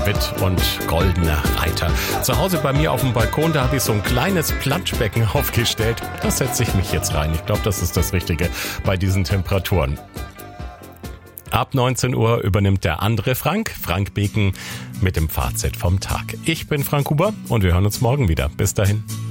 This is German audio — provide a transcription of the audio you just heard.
Witt und Goldener Reiter. Zu Hause bei mir auf dem Balkon, da habe ich so ein kleines Planschbecken aufgestellt. Da setze ich mich jetzt rein. Ich glaube, das ist das Richtige bei diesen Temperaturen. Ab 19 Uhr übernimmt der andere Frank Beken, mit dem Fazit vom Tag. Ich bin Frank Huber und wir hören uns morgen wieder. Bis dahin.